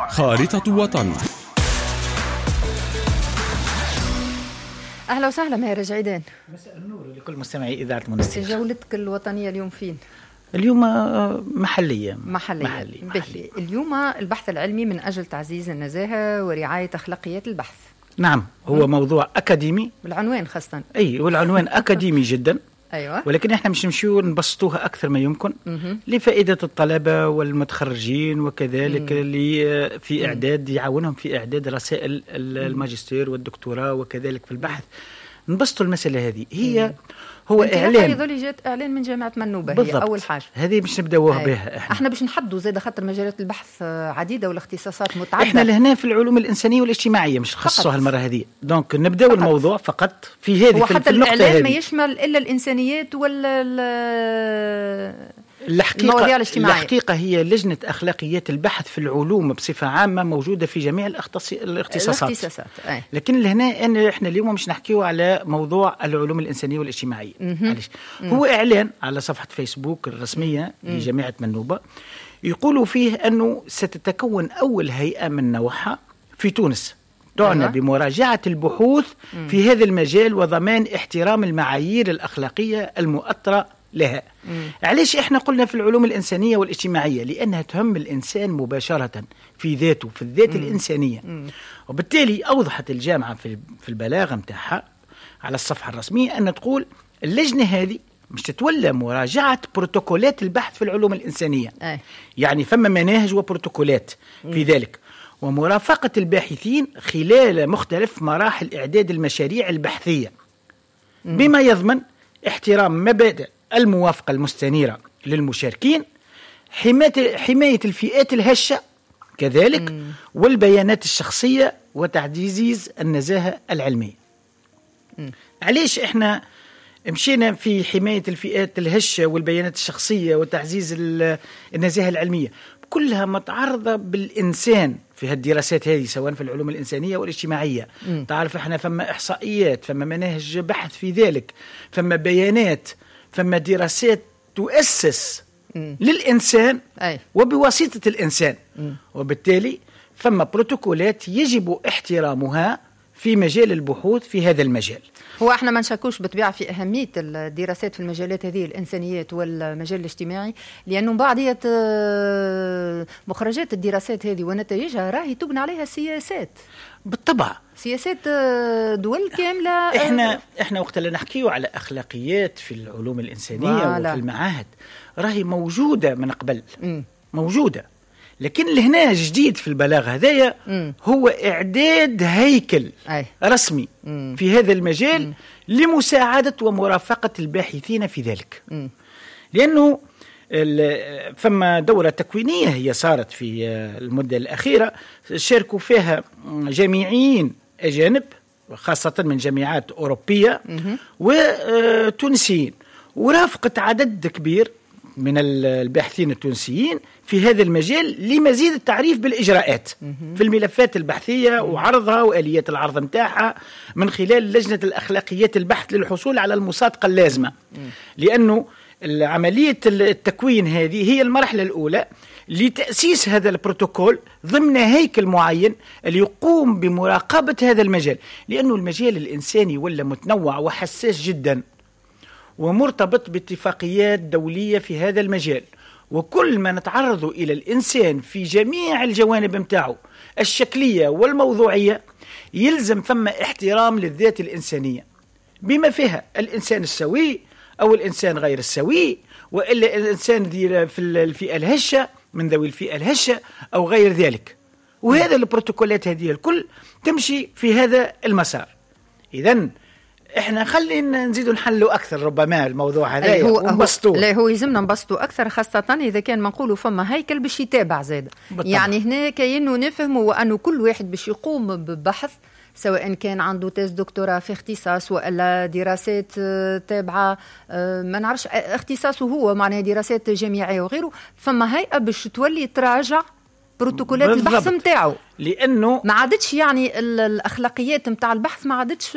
خارطة وطن. أهلا وسهلا ماهر جعيدان. مساء النور لكل مستمعي إذاعة منستير. جولتك الوطنية اليوم فين؟ اليوم محلية. اليوم البحث العلمي من أجل تعزيز النزاهة ورعاية أخلاقيات البحث. نعم، هو موضوع أكاديمي بالعنوان خاصة. والعنوان أكاديمي جدا. أيوة. ولكن احنا مش نمشيو نبسطوها أكثر ما يمكن لفائدة الطلبة والمتخرجين وكذلك اللي في إعداد يعاونهم في إعداد رسائل الماجستير والدكتوراه وكذلك في البحث. نبسطوا المسألة هذه هو إعلان. أيضا جات إعلان من جامعة منوبة. بالضبط. هي أول حاجة هذه مش نبدأوها بها. احنا باش نحدوا زاد خاطر مجالات البحث عديدة والاختصاصات متعددة. احنا لهنا في العلوم الإنسانية والاجتماعية مش نخصصوها المرة هذه. دونك نبدأ الموضوع فقط في هذه وحتى الإعلان ما يشمل إلا الإنسانيات ولا المواضيع الاجتماعية. الحقيقة هي لجنة أخلاقيات البحث في العلوم بصفة عامة موجودة في جميع الاختصاصات. لكن لهنا احنا اليوم مش نحكيه على موضوع العلوم الإنسانية والاجتماعية. هو إعلان على صفحة فيسبوك الرسمية لجامعة منوبة يقولوا فيه أنه ستتكون أول هيئة من نوعها في تونس تعنى بمراجعة البحوث في هذا المجال وضمان احترام المعايير الأخلاقية المؤطرة لها. علاش احنا قلنا في العلوم الإنسانية والاجتماعية؟ لأنها تهم الإنسان مباشرة في ذاته، في الذات الإنسانية. وبالتالي أوضحت الجامعة في البلاغة متاعها على الصفحة الرسمية أن تقول اللجنة هذه مش تتولى مراجعة بروتوكولات البحث في العلوم الإنسانية. يعني فما مناهج وبروتوكولات في ذلك، ومرافقة الباحثين خلال مختلف مراحل إعداد المشاريع البحثية بما يضمن احترام مبادئ الموافقة المستنيرة للمشاركين، حماية الفئات الهشة كذلك والبيانات الشخصية وتعزيز النزاهة العلمية. علاش احنا مشينا في حماية الفئات الهشة والبيانات الشخصية وتعزيز النزاهة العلمية؟ كلها متعرضة بالإنسان في هالدراسات هذه سواء في العلوم الإنسانية والاجتماعية. تعرف احنا فما إحصائيات، فما مناهج بحث في ذلك، فما بيانات، فما دراسات تؤسس للإنسان وبواسطة الإنسان. وبالتالي فما بروتوكولات يجب احترامها في مجال البحوث في هذا المجال. هو احنا ما نشكوش بالطبيعة في أهمية الدراسات في المجالات هذه الإنسانيات والمجال الاجتماعي، لأنه بعضية مخرجات الدراسات هذه ونتائجها راهي تبنى عليها سياسات. بالطبع سياسات دول كاملة. احنا وقت اللي نحكيه على أخلاقيات في العلوم الإنسانية وفي المعاهد راهي موجودة من قبل، موجودة. لكن اللي هنا جديد في البلاغ هذايا هو إعداد هيكل رسمي في هذا المجال لمساعدة ومرافقة الباحثين في ذلك. لأنه فما دورة تكوينية هي صارت في المدة الأخيرة شاركوا فيها جامعيين أجانب خاصة من جامعات أوروبية وتونسيين، ورافقت عدد كبير من الباحثين التونسيين في هذا المجال لمزيد التعريف بالإجراءات في الملفات البحثية وعرضها وآليات العرض متاعها من خلال لجنة الأخلاقيات البحث للحصول على المصادقة اللازمة. لأنه عملية التكوين هذه هي المرحلة الأولى لتأسيس هذا البروتوكول ضمن هيكل معين اللي يقوم بمراقبة هذا المجال، لأنه المجال الإنساني ولا متنوع وحساس جدا ومرتبط باتفاقيات دولية في هذا المجال. وكل ما نتعرض إلى الإنسان في جميع الجوانب متاعه الشكلية والموضوعية يلزم ثم احترام للذات الإنسانية بما فيها الإنسان السوي أو الإنسان غير السوي، وإلا الإنسان في الفئة الهشة من ذوي الفئة الهشة أو غير ذلك. وهذا البروتوكولات هذه الكل تمشي في هذا المسار. إذن احنا خلينا نزيدوا نحلوا اكثر ربما الموضوع هذا هو يلزمنا نبسطوا اكثر، خاصه اذا كان ما نقولوا فما هيكل باش يتابع زاد. يعني هنا كاينه نفهموا انه كل واحد باش يقوم ببحث سواء كان عنده تيز دكتوراه في اختصاص ولا دراسات تابعه ما نعرفش اختصاصه هو معناها دراسات جامعيه وغيره، فما هيئه باش تولي تراجع بروتوكولات البحث متاعه، لانه ما عادتش يعني الاخلاقيات متاع البحث ما عادتش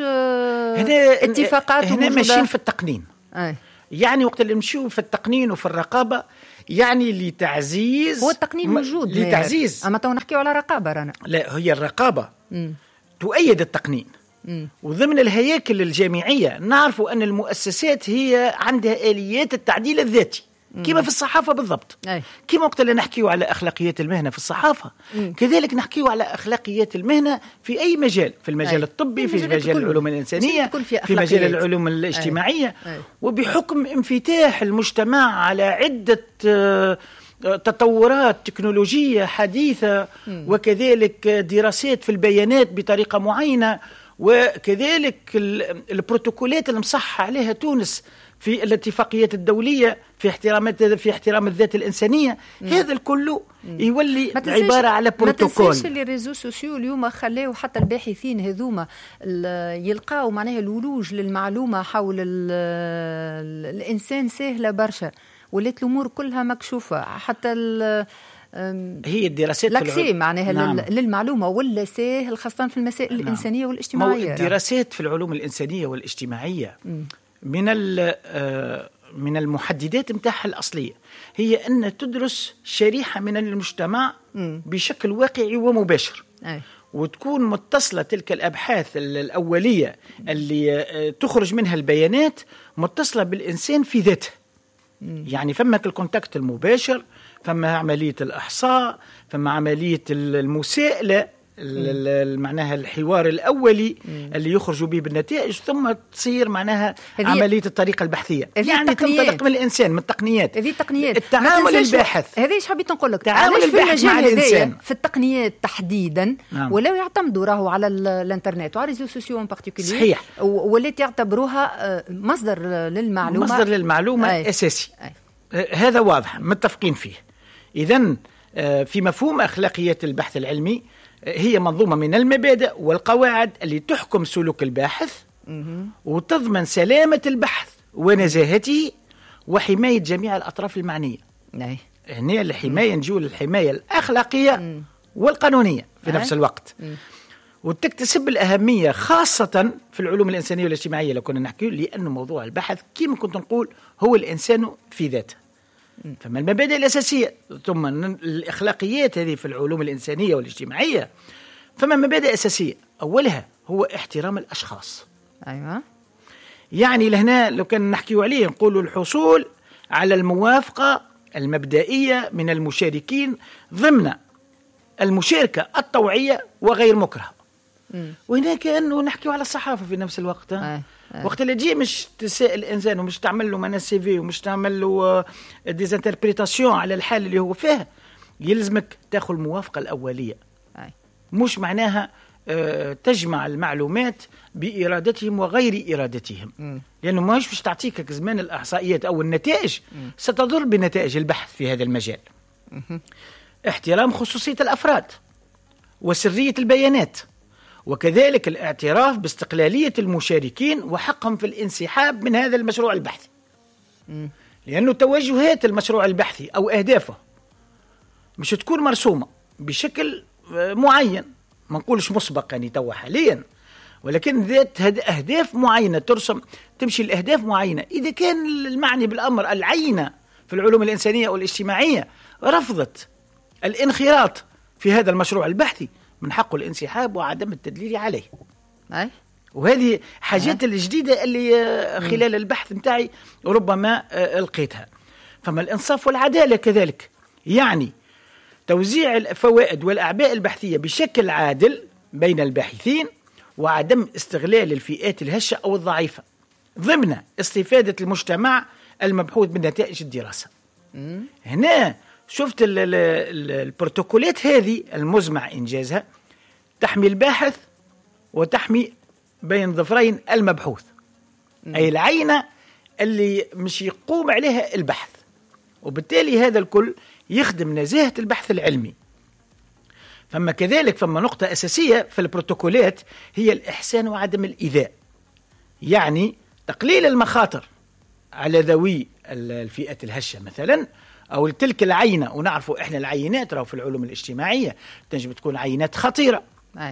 اتفاقات هنا ماشيين في التقنين. يعني وقت اللي نمشيو في التقنين وفي الرقابه يعني لتعزيز. هو التقنين موجود لتعزيز، اما تو نحكيو على رقابه رانا. لا، هي الرقابه تؤيد التقنين. وضمن الهياكل الجامعيه نعرفوا ان المؤسسات هي عندها اليات التعديل الذاتي كما في الصحافة بالضبط. كما وقت اللي نحكيو على أخلاقيات المهنة في الصحافة كذلك نحكيو على أخلاقيات المهنة في أي مجال، في المجال الطبي، في مجال العلوم الإنسانية، في مجال العلوم الاجتماعية. وبحكم انفتاح المجتمع على عدة تطورات تكنولوجية حديثة وكذلك دراسات في البيانات بطريقة معينة، وكذلك البروتوكولات اللي مصح عليها تونس في الاتفاقيات الدولية في احترام الذات الإنسانية. هذا الكل يولي عبارة على بروتوكول. ما تنساش اللي ريزو سوسيو اليوم خلاو حتى الباحثين هذوما يلقاو معناها الولوج للمعلومة حول الإنسان سهلة برشا، ولات الأمور كلها مكشوفة. حتى هي الدراسات لاكسي معناها للمعلومة ولا سهل، خاصة في المسائل الإنسانية والاجتماعية. الدراسات في العلوم الإنسانية والاجتماعية من المحددات متاعها الأصلية هي أن تدرس شريحة من المجتمع بشكل واقعي ومباشر. وتكون متصلة تلك الأبحاث الأولية اللي تخرج منها البيانات متصلة بالإنسان في ذاته. يعني فما الكونتاكت المباشر، فما عملية الإحصاء، فما عملية المساءلة، معناها الحوار الأولي اللي يخرجوا به بالنتائج، ثم تصير معناها عملية الطريقة البحثية. يعني تنطلق من الإنسان، من التقنيات، هذه التقنيات التعامل الباحث. هذه ايش حبيت نقول لك، تعامل الباحث مع الإنسان في التقنيات تحديدا. ولا يعتمدوا راهو على الانترنت وعلى ريزو سوسيو ان بارتيكولير. صحيح. ولات يعتبروها مصدر للمعلومة أساسي. هذا واضح، متفقين فيه. إذن في مفهوم أخلاقيات البحث العلمي هي منظومة من المبادئ والقواعد اللي تحكم سلوك الباحث وتضمن سلامة البحث ونزاهته وحماية جميع الأطراف المعنية. هنا الحماية نجيو للحماية الأخلاقية والقانونية في نفس الوقت. وتكتسب الأهمية خاصة في العلوم الإنسانية والاجتماعية لو كنا نحكي، لأن موضوع البحث كما كنت نقول هو الإنسان في ذاته. فما المبادئ الأساسية ثم الأخلاقيات هذه في العلوم الإنسانية والاجتماعية. فما مبادئ أساسية، أولها هو احترام الأشخاص. أيوة. يعني لهنا لو كان نحكي عليه نقولوا الحصول على الموافقة المبدئية من المشاركين ضمن المشاركة الطوعية وغير مكرهة. وهنا كأنه نحكي على الصحافة في نفس الوقت. وقت اللي تجي مش تسائل الإنسان ومش تعمل له منا سي في ومش تعمل له ديزانتربريتاسيون على الحال اللي هو فيها، يلزمك تاخذ الموافقة الأولية. مش معناها تجمع المعلومات بإرادتهم وغير إرادتهم، لأنه ما باش تعطيك زمان الإحصائيات أو النتائج ستضر بنتائج البحث في هذا المجال. احترام خصوصية الأفراد وسرية البيانات، وكذلك الاعتراف باستقلالية المشاركين وحقهم في الانسحاب من هذا المشروع البحثي. لأنه توجهات المشروع البحثي أو أهدافه مش تكون مرسومة بشكل معين، ما نقولش مسبق يعني توا حاليا، ولكن ذات أهداف معينة ترسم، تمشي الأهداف معينة. إذا كان المعني بالأمر العينة في العلوم الإنسانية والاجتماعية رفضت الانخراط في هذا المشروع البحثي، من حقه الانسحاب وعدم التدليل عليه. وهذه حاجات الجديدة اللي خلال البحث متاعي ربما لقيتها. فما الإنصاف والعدالة كذلك، يعني توزيع الفوائد والأعباء البحثية بشكل عادل بين الباحثين، وعدم استغلال الفئات الهشة أو الضعيفة ضمن استفادة المجتمع المبحوث من نتائج الدراسة. هنا شفت البروتوكولات هذه المزمع إنجازها تحمي الباحث وتحمي بين ظفرين المبحوث، أي العينة اللي مش يقوم عليها البحث، وبالتالي هذا الكل يخدم نزاهة البحث العلمي. فما كذلك فما نقطة أساسية في البروتوكولات هي الإحسان وعدم الإيذاء، يعني تقليل المخاطر على ذوي الفئات الهشة مثلا أو تلك العينة. ونعرفوا إحنا العينات راهو في العلوم الاجتماعية تنجم تكون عينات خطيرة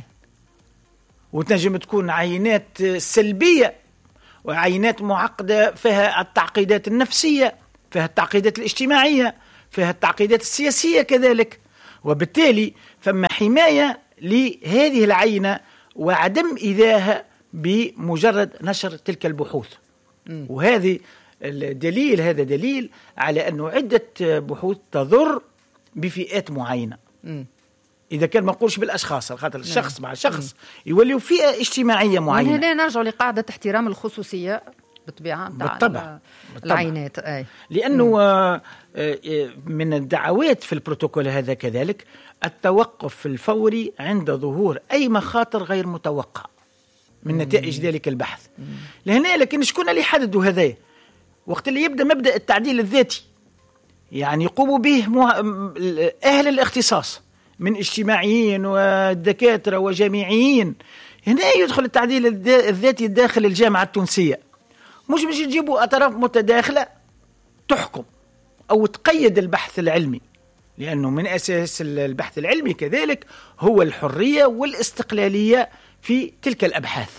وتنجم تكون عينات سلبية وعينات معقدة فيها التعقيدات النفسية، فيها التعقيدات الاجتماعية، فيها التعقيدات السياسية كذلك، وبالتالي فما حماية لهذه العينة وعدم إيذائها بمجرد نشر تلك البحوث. وهذه الدليل، هذا دليل على أنه عدة بحوث تضر بفئات معينة. إذا كان ما نقولش بالأشخاص، خاطر الشخص مع شخص يوليوا فئة اجتماعية معينة. من هنا نرجع لقاعدة احترام الخصوصية بالطبع العينات. لأنه من الدعوات في البروتوكول هذا كذلك التوقف الفوري عند ظهور أي مخاطر غير متوقع من نتائج ذلك البحث. لهنا لكن شكون اللي حددوا هذا؟ وقت اللي يبدأ مبدأ التعديل الذاتي، يعني يقوموا به أهل الاختصاص من اجتماعيين ودكاترة وجامعيين. هنا يدخل التعديل الذاتي داخل الجامعة التونسية، مش يجيبوا أطراف متداخلة تحكم أو تقيد البحث العلمي، لأنه من أساس البحث العلمي كذلك هو الحرية والاستقلالية في تلك الأبحاث.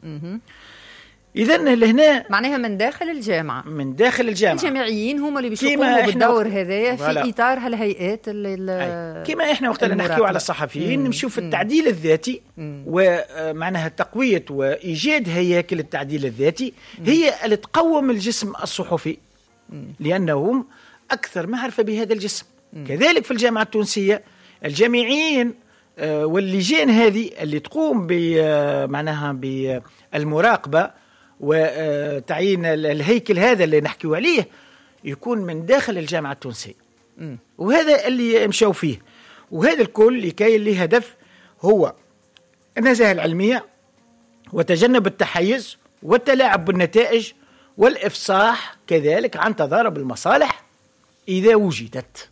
إذن لهنا معناها من داخل الجامعة، من داخل الجامعة الجامعيين هم اللي بيقوموا بالدور هذايا في إطار هالهيئات كما إحنا وقت اللي نحكيو على الصحفيين نمشيو في التعديل الذاتي، ومعناها تقوية وإيجاد هياكل التعديل الذاتي هي اللي تقوم الجسم الصحفي، لأنهم أكثر معرفة بهذا الجسم. كذلك في الجامعة التونسية الجامعيين واللجان هذه اللي تقوم معناها بالمراقبة وتعيين الهيكل هذا اللي نحكيو عليه يكون من داخل الجامعة التونسية. وهذا اللي مشاو فيه، وهذا الكل لكي اللي هدف هو النزاهة العلمية وتجنب التحيز والتلاعب بالنتائج والإفصاح كذلك عن تضارب المصالح إذا وجدت.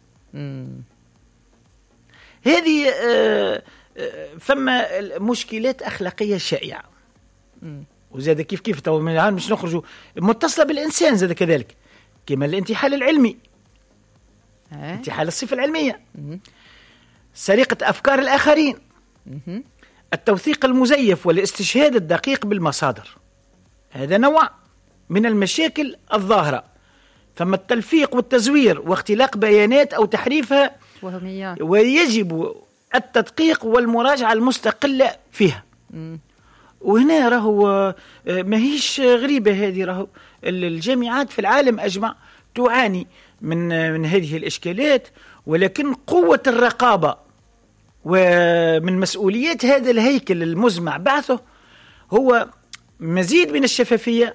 هذه فما مشكلات أخلاقية شائعة، وزاد كيف تو مش نخرجوا متصلة بالإنسان زاد كذلك، كما الانتحال العلمي، انتحال الصفة العلمية، سرقة أفكار الآخرين، التوثيق المزيف والاستشهاد الدقيق بالمصادر. هذا نوع من المشاكل الظاهرة. ثم التلفيق والتزوير واختلاق بيانات أو تحريفها وهميات، ويجب التدقيق والمراجعة المستقلة فيها. وهنا راهو ما هيش غريبة، هذه راهو الجامعات في العالم أجمع تعاني من هذه الإشكالات، ولكن قوة الرقابة ومن مسؤوليات هذا الهيكل المزمع بعثه هو مزيد من الشفافية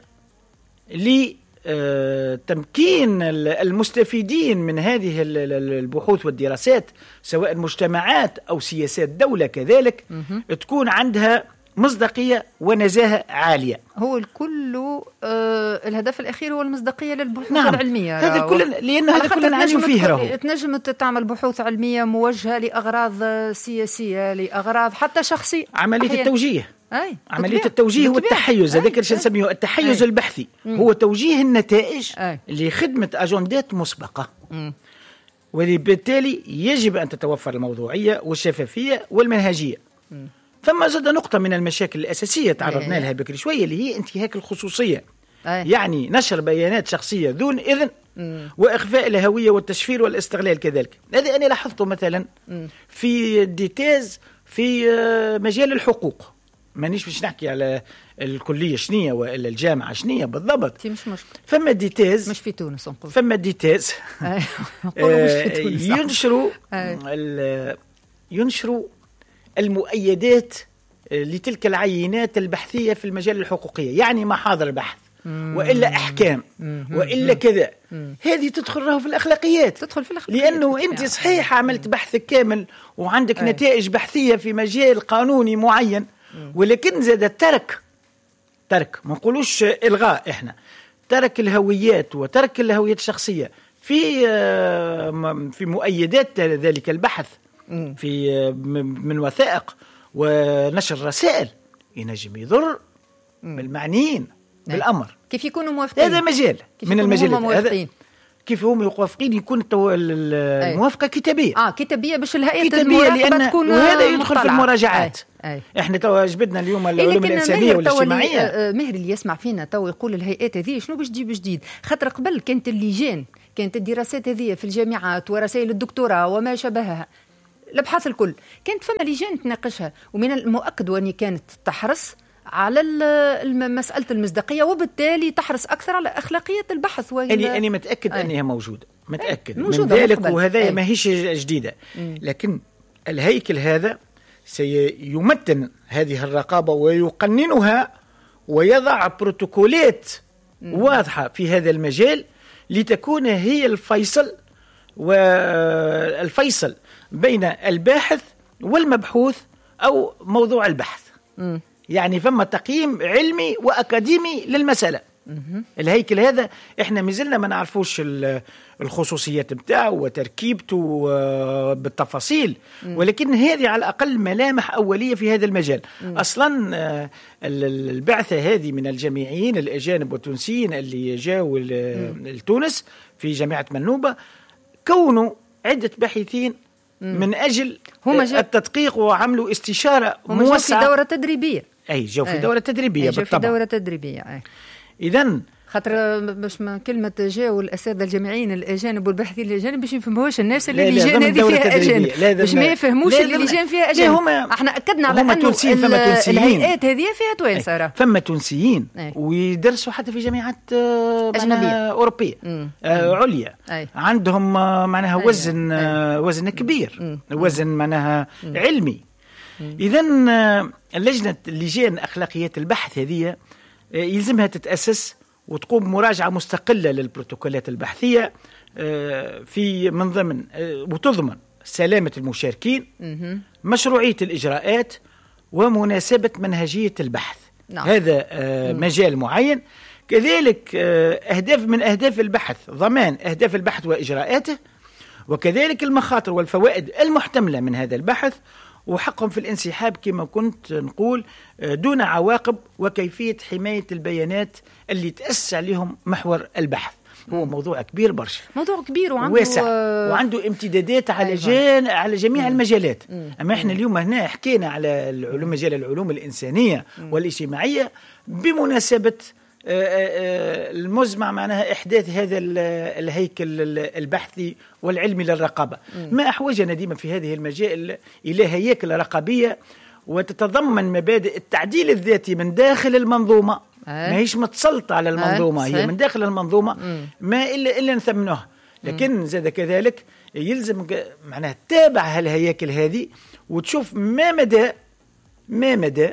لتمكين المستفيدين من هذه البحوث والدراسات سواء مجتمعات أو سياسات دولة كذلك تكون عندها مصداقية ونزاهة عالية. هو الكل الهدف الأخير هو المصداقية للبحوث العلمية. هذا كل لأن هذا كل نعانيو فيه. راهو تنجم تعمل بحوث علمية موجهة لأغراض سياسية، لأغراض حتى شخصية، عملية التوجيه. عملية التوجيه والتحيز، هذاك اللي نسميه التحيز البحثي، هو توجيه النتائج لخدمة أجندات مسبقة. وبالتالي يجب أن تتوفر الموضوعية والشفافية والمنهجية. ثم زاد نقطة من المشاكل الأساسية تعرضنا لها بكري شوية اللي هي انتهاك الخصوصية، يعني نشر بيانات شخصية دون إذن وإخفاء الهوية والتشفير والاستغلال كذلك. هذا أنا لاحظته مثلا في ديتاز في مجال الحقوق، مانيش باش نحكي على الكلية شنية وإلا الجامعة شنية بالضبط، مش مشكلة. فما ديتاز مش في تونس نقول، فما ديتاز ينشروا المؤيدات لتلك العينات البحثية في المجال الحقوقية، يعني محاضر بحث وإلا أحكام وإلا كذا. هذه تدخل في الأخلاقيات، لأنه أنت صحيح عملت بحثك كامل وعندك نتائج بحثية في مجال قانوني معين، ولكن زاد ترك ما نقولوش إلغاء، إحنا ترك الهويات وترك الهويات الشخصية في مؤيدات ذلك البحث في من وثائق ونشر رسائل ينجم يضر بالمعنيين بالأمر. كيف يكونوا موافقين؟ هذا مجال من المجالات. كيف هم موافقين يكون الموافقة كتابية. كتابية باش الهيئة المراقبة تكون، وهذا يدخل في المراجعات. احنا توا جبدنا اليوم العلوم الإنسانية والاجتماعية. ماهر اللي يسمع فينا توا يقول الهيئات هذه شنو باش تجيب جديد؟ خاطر قبل كانت اللجان كانت الدراسات هذه في الجامعات ورسائل الدكتوراه وما شابهها، الابحاث الكل كانت فما لجان تناقشها، ومن المؤكد واني كانت تحرص على مسألة المصداقية، وبالتالي تحرص أكثر على أخلاقية البحث. أنا متأكد أنها موجودة، متأكد من ذلك، وهذا ما هيش جديدة. لكن الهيكل هذا سيمتن هذه الرقابة ويقننها ويضع بروتوكولات واضحة في هذا المجال لتكون هي الفيصل بين الباحث والمبحوث أو موضوع البحث. يعني فما تقييم علمي وأكاديمي للمسألة. الهيكل هذا احنا مازلنا ما نعرفوش الخصوصيات بتاعه وتركيبته بالتفاصيل، ولكن هذه على الأقل ملامح أولية في هذا المجال. أصلا البعثة هذه من الجامعيين الأجانب والتونسيين اللي جاءوا لتونس في جامعة منوبة كونوا عدة باحثين من أجل التدقيق، وعملوا استشارة موسعة في دورة تدريبية. جو في دورة تدريبية بالطبع. في دورة تدريبية. إذن خاطر باش ما كلمة جاوا الأساتذة الجامعيين الأجانب والباحثين الأجانب باش يفهموش الناس اللي اللجان هذه فيها أجانب، باش ما يفهموش اللي اللجان فيها أجانب. احنا أكدنا على أنه الهيئات هذه فيها توانسة، فما تونسيين ويدرسوا حتى في جامعات أجنبية أوروبية عليا، عندهم معناها وزن كبير، وزن معناها علمي. إذن لجان أخلاقيات البحث هذه يلزمها تتأسس وتقوم مراجعة مستقلة للبروتوكولات البحثية في من ضمن وتضمن سلامة المشاركين، مشروعية الإجراءات، ومناسبة منهجية البحث. هذا مجال معين. كذلك أهداف من أهداف البحث ضمان أهداف البحث وإجراءاته، وكذلك المخاطر والفوائد المحتملة من هذا البحث، وحقهم في الانسحاب كما كنت نقول دون عواقب، وكيفية حماية البيانات اللي تأسس عليهم محور البحث. هو موضوع كبير برشا، موضوع كبير وعنده واسع، وعنده امتدادات على على جميع المجالات. أما احنا اليوم هنا حكينا على مجال العلوم الإنسانية والاجتماعية بمناسبة المزمع معناها إحداث هذا الهيكل البحثي والعلمي للرقابة. ما أحوجنا ديما في هذه المجال إلى هياكل رقابية وتتضمن مبادئ التعديل الذاتي من داخل المنظومة. ما هيش متسلطة على المنظومة، هي من داخل المنظومة، ما إلا نثمنوها. لكن زاد كذلك يلزم معناها تتابع هالهياكل هذه وتشوف ما مدى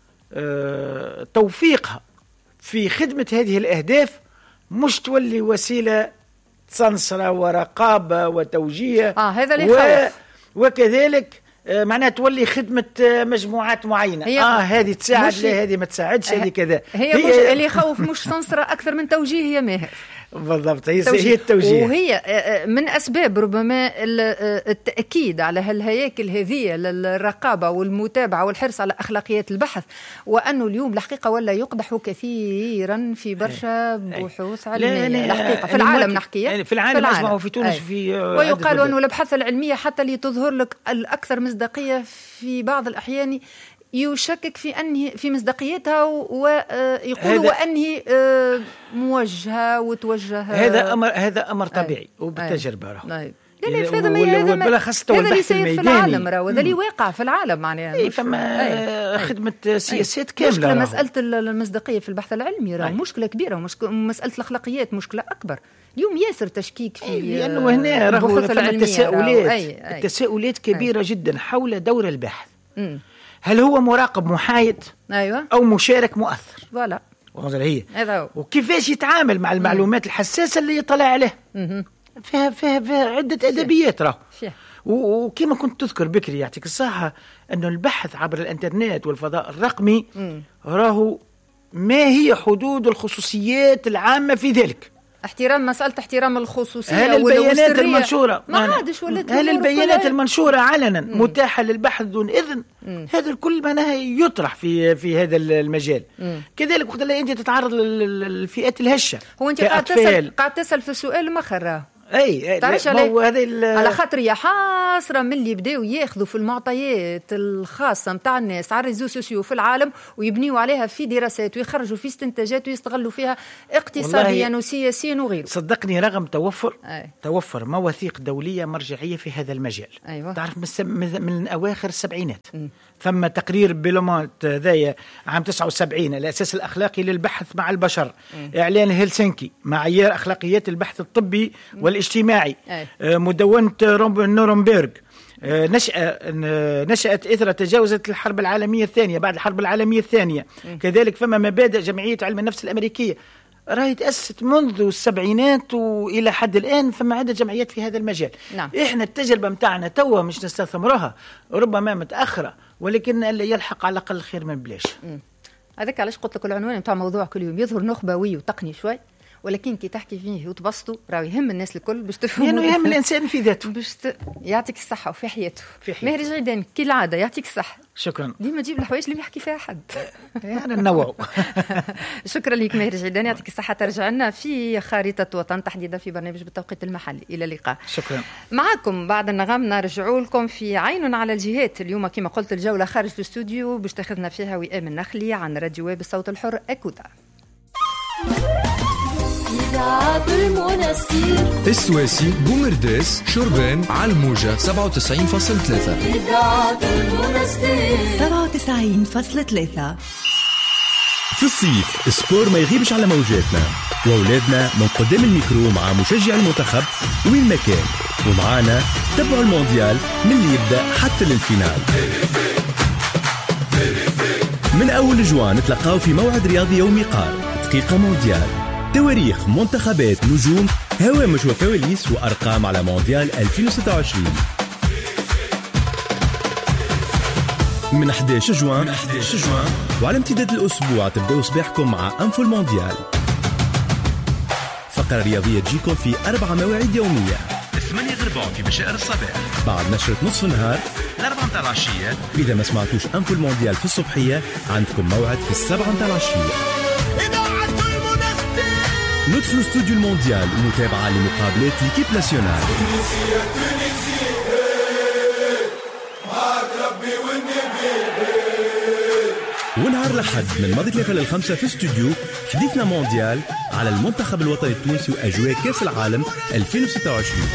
توفيقها في خدمة هذه الأهداف، مش تولي وسيلة سنسرة ورقابة وتوجيه. هذا اللي وكذلك معناها تولي خدمة مجموعات معينة. هذه تساعد، لا هذه ما تساعدش، هذه كذا. هي اللي يخوف مش سنسرة أكثر من توجيه يا ماهر. بالضبط، هي التوجيه. وهي من أسباب ربما التأكيد على هالهياكل هذه للرقابة والمتابعة والحرص على أخلاقيات البحث، وأنه اليوم الحقيقة ولا يقدح كثيرا في برشا بحوث علمية الحقيقة في العالم. نحكي في العالم أجمع وفي تونس ويقال أنه الأبحاث العلمية حتى اللي تظهر لك الأكثر مصداقية في بعض الأحيان يشكك في مصداقيتها، ويقول وأنه موجهة وتوجه. هذا أمر طبيعي وبالتجربة. هذا اللي يصير في العالم، وهذا اللي واقع في العالم معناها. فما خدمة سياسات كاملة. مشكلة مسألة المصداقية في البحث العلمي مشكلة كبيرة، مسألة الأخلاقيات مشكلة أكبر. اليوم ياسر تشكيك في لأنه هنا التساؤلات كبيرة جدا حول دور الباحث. هل هو مراقب محايد أو مشارك مؤثر؟ ولا هي وكيفاش يتعامل مع المعلومات الحساسة اللي يطلع عليها. فيها عدة أدبيات وكما كنت تذكر بكري يعطيك الصحة أنه البحث عبر الإنترنت والفضاء الرقمي راهو ما هي حدود الخصوصيات العامة في ذلك؟ مسألة احترام الخصوصية. هل البيانات المنشورة هل البيانات المنشورة علنا متاحة للبحث دون إذن؟ هذا الكل معناها يطرح في هذا المجال. كذلك وقت اللي أنت تتعرض للفئات الهشة. هو أنت قاعد تسأل في السؤال مخر اي تعرفش على خاطر يا حاسره من اللي بداوا ياخذوا في المعطيات الخاصه نتاع الناس على الريزو سوسيو في العالم ويبنيوا عليها في دراسات ويخرجوا في استنتاجات ويستغلوا فيها اقتصاديا وسياسيا وغيره. صدقني رغم توفر مواثيق دوليه مرجعيه في هذا المجال. أيوة. تعرف من اواخر السبعينات ثم تقرير بيلومونت ذايا عام 79 الاساس الاخلاقي للبحث مع البشر. اعلان هلسنكي معايير اخلاقيات البحث الطبي والاجتماعي. مدونة نورنبرغ نشأت إثر تجاوزت الحرب العالمية الثانية. بعد الحرب العالمية الثانية كذلك فما مبادئ جمعية علم النفس الأمريكية راهي تأسست منذ السبعينات وإلى حد الآن. فما عدة جمعيات في هذا المجال. نعم. إحنا التجربة متاعنا توا مش نستثمرها، ربما متأخرة، ولكن يلحق على الأقل خير من بلاش. هذاك علاش قلت لك العنوان متاع موضوع كل يوم يظهر نخبوي وتقني شوي، ولكن كي تحكي فيه وتبسطوا راه يهم الناس الكل باش تفهموا. يعني يهم الانسان في ذاته يعطيك الصحه وفي حياته. ماهر جعيدان كالعاده يعطيك الصحه. شكرا. ديما تجيب الحوايج اللي بيحكي فيها حد. يعني ننوعوا. شكرا لك ماهر جعيدان، يعطيك الصحه. ترجع لنا في خريطه وطن تحديدا في برنامج بالتوقيت المحلي. الى اللقاء. شكرا. معكم بعد النغم نرجعوا لكم في عين على الجهات. اليوم كما قلت الجوله خارج الاستوديو باش تاخذنا فيها وئام النخلي عن راديو ويب الصوت الحر أكودا. السواسي بومرداس شربان على الموجة 97.3 في الصيف السبور ما يغيبش على موجاتنا، وأولادنا من قدام الميكرو مع مشجع المنتخب وين ما كان، ومعانا تبعوا المونديال من اللي يبدأ حتى للفينال. من أول جوان نتلقاو في موعد رياضي يومي قار دقيقة مونديال، تواريخ، منتخبات، نجوم، هوامش وكواليس وأرقام على مونديال 2026 من 11 جوان وعلى امتداد الأسبوع تبدأوا صباحكم مع أنفو المونديال، فقرة رياضية تجيكم في 4 مواعيد يومية: 8 غرباء في بشائر الصباح، بعد نشرة نصف النهار، 4 متاع العشية. إذا ما سمعتوش أنفو المونديال في الصبحية عندكم موعد في 7 متاع العشية. ندخل استوديو المونديال ومتابعة لمقابلات ليكيب ناسيونال. ونهار الأحد من ماضي 3 لل5 في استوديو حديثنا مونديال على المنتخب الوطني التونسي وأجواء كأس العالم 2026.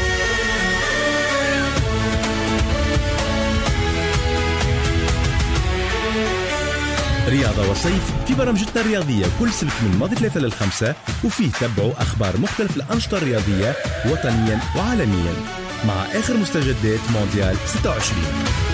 رياضة وصيف في برامجتنا الرياضية كل سبت من ماضي 3 لل5، وفيه تبعوا أخبار مختلف الأنشطة الرياضية وطنيا وعالميا مع آخر مستجدات مونديال 26.